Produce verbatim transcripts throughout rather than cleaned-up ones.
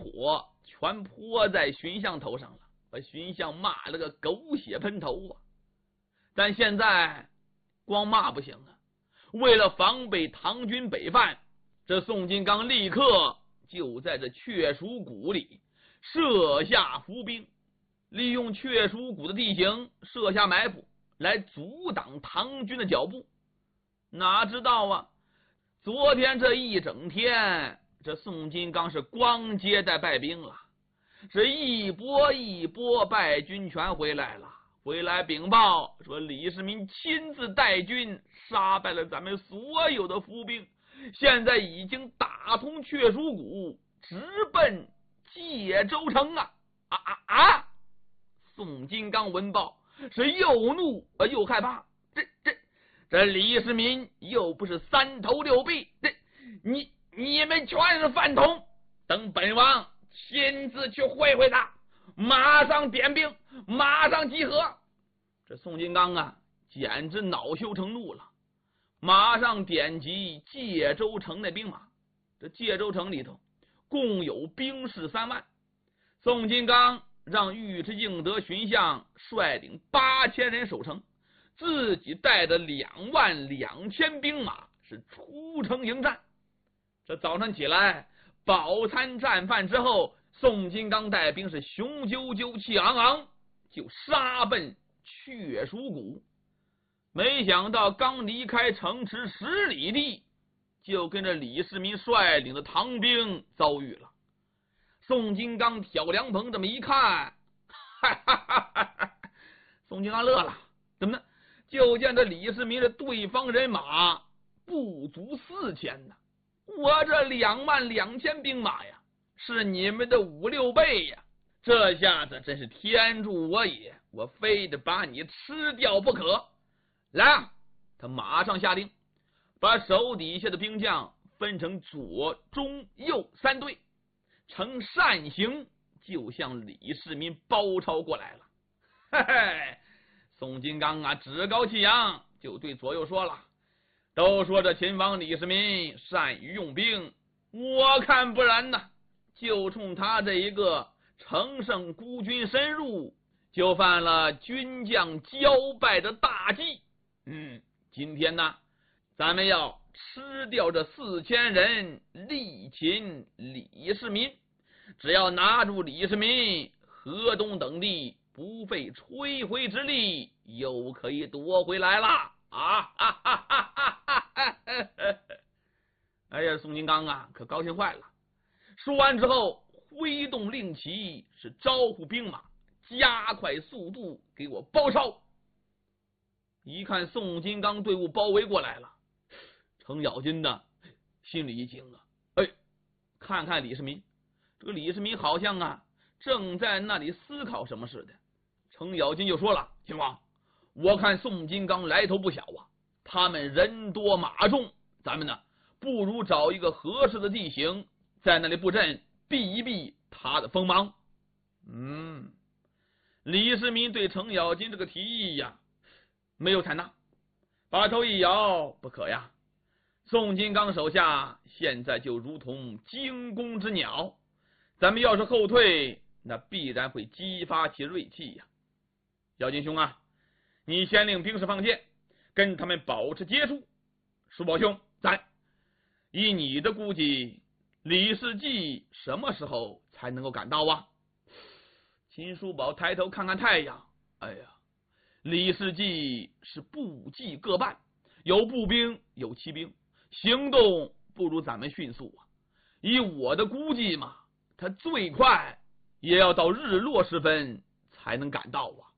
火全泼在荀相头上了，把荀相骂了个狗血喷头啊！但现在光骂不行啊，为了防备唐军北犯，这宋金刚立刻就在这雀蜀谷里设下伏兵，利用雀蜀谷的地形设下埋伏，来阻挡唐军的脚步。哪知道啊，昨天这一整天，这宋金刚是光接待败兵了，这一波一波败军全回来了，回来禀报说李世民亲自带军杀败了咱们所有的伏兵，现在已经打通雀蜀谷，直奔界州城啊！啊啊啊！宋金刚闻报是又怒又害怕，这这这李世民又不是三头六臂，这你你们全是饭桶！等本王亲自去会会他，马上点兵，马上集合！这宋金刚啊，简直恼羞成怒了，马上点击界州城的兵马。这界州城里头共有兵士三万，宋金刚让尉迟敬德荀相率领八千人守城，自己带着两万两千兵马是出城迎战。这早上起来饱餐战饭之后，宋金刚带兵是雄赳赳气昂昂，就杀奔雀蜀谷。没想到刚离开城池十里地，就跟着李世民率领的唐兵遭遇了。宋金刚挑凉棚这么一看，哈哈哈哈，宋金刚乐了，怎么呢？就见这李世民的对方人马不足四千呢，我这两万两千兵马呀，是你们的五六倍呀！这下子真是天助我也，我非得把你吃掉不可！来啊！他马上下令，把手底下的兵将分成左、中、右三队，呈扇形就向李世民包抄过来了。嘿嘿，宋金刚啊，趾高气扬，就对左右说了：“都说这秦王李世民善于用兵，我看不然呐！就冲他这一个乘胜孤军深入，就犯了军将交败的大忌。嗯，今天呢，咱们要吃掉这四千人，力擒李世民。只要拿住李世民，河东等地不费吹灰之力，又可以夺回来了啊！哈哈哈哈哈哈！哎呀，宋金刚啊，可高兴坏了。说完之后，挥动令旗，是招呼兵马加快速度，给我包抄。一看宋金刚队伍包围过来了，程咬金呢心里一惊啊，哎，看看李世民，这个李世民好像啊正在那里思考什么似的。程咬金就说了：“秦王，我看宋金刚来头不小啊，他们人多马众，咱们呢不如找一个合适的地形，在那里布阵，避一避他的锋芒。”嗯，李世民对程咬金这个提议呀，没有采纳，把头一摇，不可呀！宋金刚手下现在就如同惊弓之鸟，咱们要是后退，那必然会激发其锐气呀！咬金兄啊，你先令兵士放箭，跟他们保持接触。叔宝兄，在，以你的估计，李世继什么时候才能够赶到啊？秦叔宝抬头看看太阳，哎呀，李世继是步骑各半，有步兵有骑兵，行动不如咱们迅速啊。以我的估计嘛，他最快也要到日落时分才能赶到啊。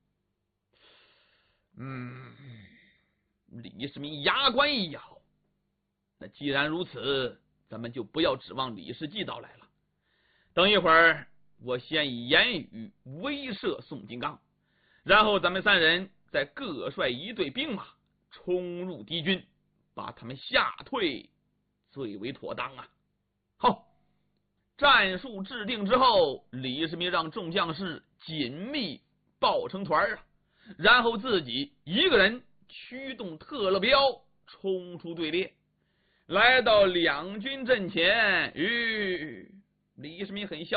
嗯，李世民牙关一咬，那既然如此，咱们就不要指望李世继到来了。等一会儿，我先以言语威慑宋金刚，然后咱们三人再各率一队兵马冲入敌军，把他们吓退，最为妥当啊！好，战术制定之后，李世民让众将士紧密抱成团啊，然后自己一个人驱动特勒标冲出队列，来到两军阵前。吁，李世民很